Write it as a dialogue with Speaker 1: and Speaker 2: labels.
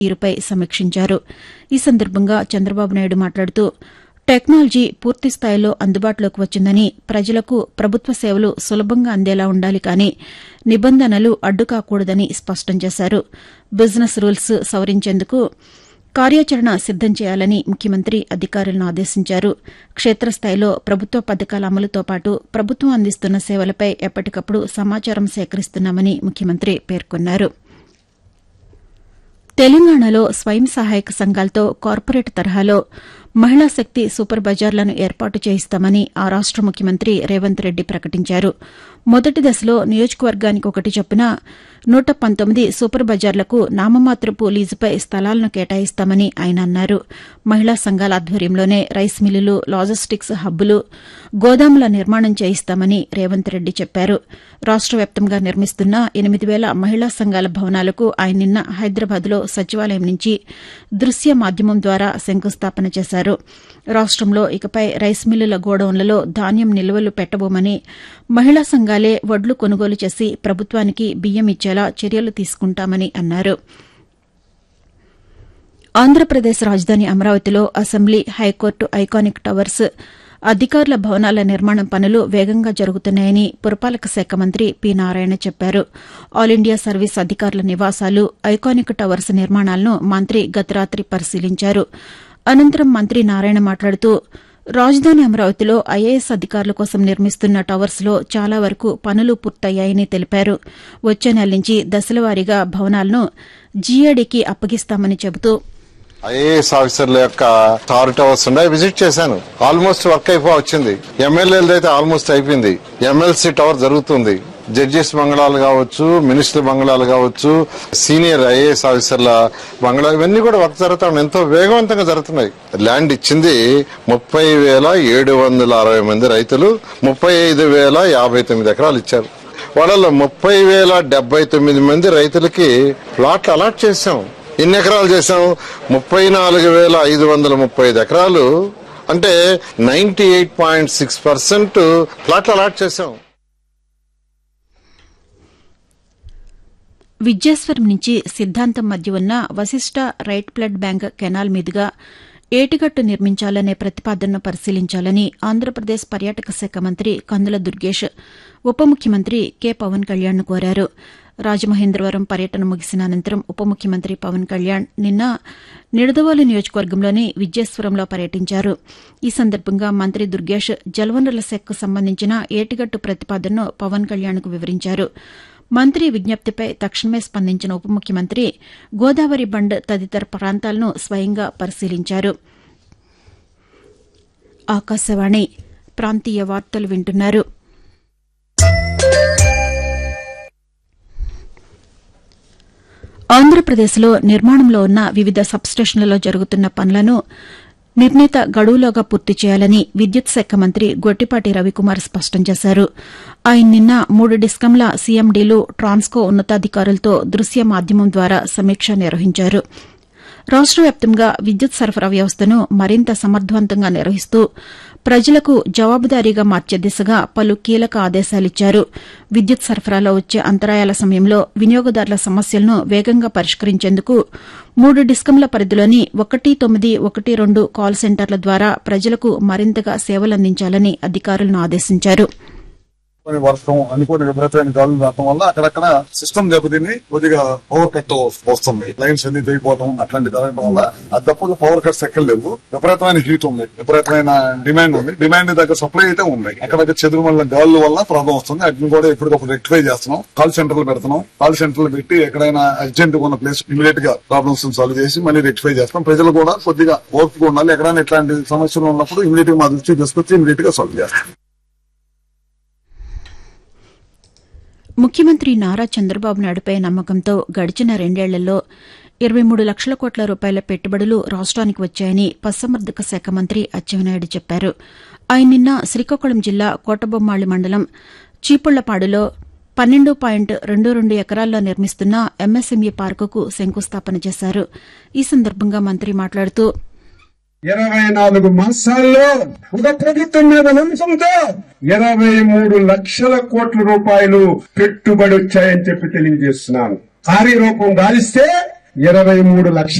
Speaker 1: తీరుపై సమీక్షించారు. ఈ సందర్భంగా చంద్రబాబు నాయుడు మాట్లాడుతూ టెక్నాలజీ పూర్తి స్థాయిలో అందుబాటులోకి వచ్చిందని, ప్రజలకు ప్రభుత్వ సేవలు సులభంగా అందేలా ఉండాలి కానీ నిబంధనలు అడ్డుకాకూడదని స్పష్టం చేశారు. బిజినెస్ రూల్స్ సవరించేందుకు కార్యాచరణ సిద్దం చేయాలని ముఖ్యమంత్రి అధికారులను ఆదేశించారు. క్షేత్రస్థాయిలో ప్రభుత్వ పథకాల అమలుతో పాటు ప్రభుత్వం అందిస్తున్న సేవలపై ఎప్పటికప్పుడు సమాచారం సేకరిస్తున్నామని ముఖ్యమంత్రి పేర్కొన్నారు. తెలంగాణలో స్వయం సహాయక సంఘాలతో కార్పొరేట్ తరహాలో మహిళా శక్తి సూపర్ బజార్లను ఏర్పాటు చేయిస్తామని ఆ రాష్ట ముఖ్యమంత్రి రేవంత్ రెడ్డి ప్రకటించారు. మొదటి దశలో నియోజకవర్గానికి ఒకటి చొప్పున 119 సూపర్ బజార్లకు నామమాత్రపు లీజుపై స్థలాలను కేటాయిస్తామని ఆయన అన్నారు. మహిళా సంఘాల ఆధ్వర్యంలోనే రైస్ మిల్లులు, లాజిస్టిక్స్ హబ్బులు, గోదాముల నిర్మాణం చేయిస్తామని రేవంత్ రెడ్డి చెప్పారు. రాష్ట వ్యాప్తంగా నిర్మిస్తున్న 8,000 మహిళా సంఘాల భవనాలకు ఆయన నిన్న హైదరాబాద్లో సచివాలయం నుంచి దృశ్య మాధ్యమం ద్వారా శంకుస్థాపన చేశారు. రాష్టంలో ఇకపై రైస్ మిల్లుల గోడౌన్లలో ధాన్యం నిల్వలు పెట్టబోమని, మహిళా సంఘాలే వడ్లు కొనుగోలు చేసి ప్రభుత్వానికి బియ్యం ఇచ్చేలా చర్యలు తీసుకుంటామని అన్నారు. ఆంధ్రప్రదేశ్ రాజధాని అమరావతిలో అసెంబ్లీ, హైకోర్టు ఐకానిక్ టవర్స్, అధికారుల భవనాల నిర్మాణం పనులు వేగంగా జరుగుతున్నాయని పురపాలక శాఖ మంత్రి పి. నారాయణ చెప్పారు. ఆల్ ఇండియా సర్వీస్ అధికారుల నివాసాలు, ఐకానిక్ టవర్స్ నిర్మాణాలను మంత్రి గత రాత్రి పరిశీలించారు. అనంతరం మంత్రి నారాయణ మాట్లాడుతూ రాజధాని అమరావతిలో ఐఏఎస్ అధికారుల కోసం నిర్మిస్తున్న టవర్స్లో చాలా వరకు పనులు పూర్తయ్యాయని తెలిపారు. వచ్చే నెల నుంచి దశలవారీగా భవనాలను జీఏడీకి అప్పగిస్తామని చెబుతూ
Speaker 2: ఐఏఎస్ ఆఫీసర్ల యొక్క టార్ టవర్స్ ఉన్నాయి, విజిట్ చేశాను. ఆల్మోస్ట్ వర్క్ వచ్చింది. ఎమ్మెల్యేలది అయితే ఆల్మోస్ట్ అయిపోయింది. ఎమ్మెల్సీ టవర్ జరుగుతుంది. జడ్జెస్ బంగ్లాలు కావచ్చు, మినిస్టర్ బంగ్లాలు కావచ్చు, సీనియర్ ఐఏఎస్ ఆఫీసర్ల బంగ్లాలు, ఇవన్నీ కూడా వర్క్ జరుగుతాయి. ఎంతో వేగవంతంగా జరుగుతున్నాయి. ల్యాండ్ ఇచ్చింది 30,760 మంది రైతులు 35,059 ఎకరాలు ఇచ్చారు. వాళ్ళలో 30,079 మంది రైతులకి ప్లాట్లు అలాట్ చేశాం. ఎన్ని ఎకరాలు చేశాం? 34,535 ఎకరాలు, అంటే 98.6% ప్లాట్లు అలాట్ చేశాం.
Speaker 1: విద్యేశ్వరం నుంచి సిద్దాంతం మధ్య ఉన్న Vasishta right blood bank canal మీదుగా ఏటిగట్టు నిర్మించాలనే ప్రతిపాదనను పరిశీలించాలని ఆంధ్రప్రదేశ్ పర్యాటక శాఖ మంత్రి కందుల దుర్గేష్ ఉప ముఖ్యమంత్రి కె. పవన్ కళ్యాణ్ను కోరారు. రాజమహేంద్రవరం పర్యటన ముగిసిన అనంతరం ఉప ముఖ్యమంత్రి పవన్ కళ్యాణ్ నిన్న నిడదవోలు నియోజకవర్గంలోని విద్యేశ్వరంలో పర్యటించారు. ఈ సందర్భంగా మంత్రి దుర్గేష్ జలవనరుల శాఖకు సంబంధించిన ఏటిగట్టు ప్రతిపాదనను పవన్ కళ్యాణ్కు వివరించారు. మంత్రి విజ్ఞప్తిపై తక్షణమే స్పందించిన ఉప ముఖ్యమంత్రి గోదావరి బండ్ తదితర ప్రాంతాలను స్వయంగా పరిశీలించారు. ఆకాశవాణి ప్రాంతీయ వార్తలు వింటున్నారు. ఆంధ్రప్రదేశ్లో నిర్మాణంలో ఉన్న వివిధ సబ్స్టేషన్లలో జరుగుతున్న పనులను నిర్ణీత గడువులోగా పూర్తి చేయాలని విద్యుత్ శాఖ మంత్రి గొట్టిపాటి రవికుమార్ స్పష్టం చేశారు. ఆయన నిన్న 3 డిస్కంల సీఎండీలు, ట్రాన్స్కో ఉన్నతాధికారులతో దృశ్య మాధ్యమం ద్వారా సమీక్ష నిర్వహించారు. రాష్ట వ్యాప్తంగా విద్యుత్ సరఫరా వ్యవస్థను మరింత సమర్థవంతంగా నిర్వహిస్తూ ప్రజలకు జవాబుదారీగా మార్చే దిశగా పలు కీలక ఆదేశాలిచ్చారు. విద్యుత్ సరఫరాలో వచ్చే అంతరాయాల సమయంలో వినియోగదారుల సమస్యలను వేగంగా పరిష్కరించేందుకు 3 డిస్కంల పరిధిలోని 1912 కాల్ సెంటర్ల ద్వారా ప్రజలకు మరింతగా సేవలందించాలని అధికారులను ఆదేశించారు.
Speaker 3: వర్షం అనుకోని విపరీతమైన గాలులు రావడం వల్ల అక్కడక్కడ సిస్టమ్ దెబ్బతిని కొద్దిగా పవర్ కట్ వస్తుంది. లైన్స్ అన్ని తెగిపోవడం అట్లాంటి జరగడం వల్ల అది తప్ప పవర్ కట్స్ ఎక్కడ లేవు. విపరీతమైన హీట్ ఉంది, విపరీతమైన డిమాండ్ ఉంది. డిమాండ్ దగ్గర సప్లై అయితే ఉంది. అక్కడక్కడ చెదురుమల్ల గాలుల వల్ల ప్రాబ్లం వస్తుంది. వాటిని కూడా ఎప్పటికప్పుడు రెక్టిఫై చేస్తున్నాం. కాల్ సెంటర్లు పెడుతున్నాం. కాల్ సెంటర్లు పెట్టి ఎక్కడైనా అర్జెంట్ ఉన్న ప్లేస్ ఇమీడియట్ గా ప్రాబ్లమ్స్ సాల్వ్ చేసి మళ్ళీ రెక్టిఫై చేస్తాం. ప్రజలు కూడా కొద్దిగా ఓర్పుగా ఉండాలి. ఎక్కడైనా ఇట్లాంటి సమస్యలు ఉన్నప్పుడు ఇమీడియట్ గా మా దృష్టికి తీసుకొచ్చి ఇమీడియట్ గా సాల్వ్ చేస్తాం.
Speaker 1: ముఖ్యమంత్రి నారా చంద్రబాబు నాయుడుపై నమ్మకంతో గడిచిన 2 ఏళ్లలో 23 లక్షల కోట్ల రూపాయల పెట్టుబడులు రాష్ట్రానికి వచ్చాయని పశుసంవర్ధక శాఖ మంత్రి అచ్చెన్నాయుడు చెప్పారు. ఆయన నిన్న శ్రీకాకుళం జిల్లా కోటబొమ్మాళి మండలం చీపుళ్లపాడులో 12.22 ఎకరాల్లో నిర్మిస్తున్న ఎంఎస్ఎంఈ పార్కుకు శంకుస్థాపన చేశారు. ఈ సందర్భంగా మంత్రి మాట్లాడుతూ
Speaker 4: 24 మాసాల్లో ఒక ప్రభుత్వం మీద నమ్మకంతో 23 లక్షల కోట్ల రూపాయలు పెట్టుబడి వచ్చాయని చెప్పి తెలియజేస్తున్నాను. కార్యరూపం దాలిస్తే 23 లక్షల